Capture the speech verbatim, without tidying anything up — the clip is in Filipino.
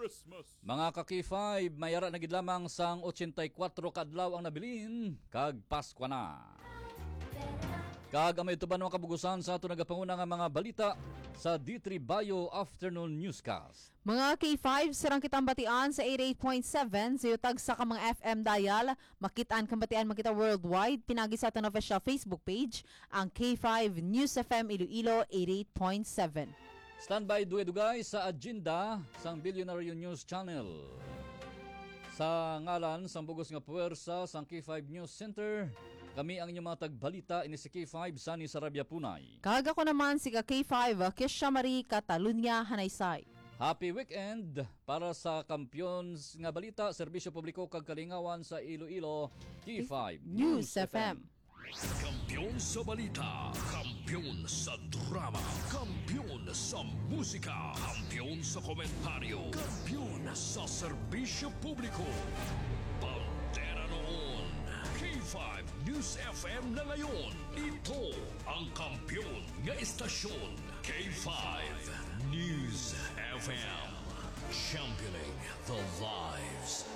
Christmas. Mga ka-K five, mayara na gid lamang sang eighty-four kadlaw ang nabilin, kag Pasko na. Kag amay tuban mga kabugusan sa ato nagapanguna nga mga balita sa D three Bio Afternoon Newscast. Mga K five, sarang kitang batian sa eighty-eight point seven sa yutag sa kamang F M dial. Makitaan kang batian makita worldwide. Pinagi sa ating official Facebook page, ang K five News F M Iloilo eighty-eight point seven. Standby duwe-dugay sa agenda sang Billionaire News Channel. Sa ngalan sang bugos nga puwersa sang K five News Center, kami ang inyong mga tagbalita ini si K five Sani Sarabia Punay. Kaga ko naman si ka K five Kesha Marie Catalunya Hanaysay. Happy weekend para sa Kampiyon nga balita, serbisyo publiko kag kalingawan sa Iloilo, K five News F M. Kampiyon sa balita, kampiyon sa drama, kampiyon sa musika, kampiyon sa komentaryo, kampiyon sa serbisyo publiko. Bandera noon, K five News F M na ngayon. Ito ang kampiyon nga istasyon, K five News F M. Championing the lives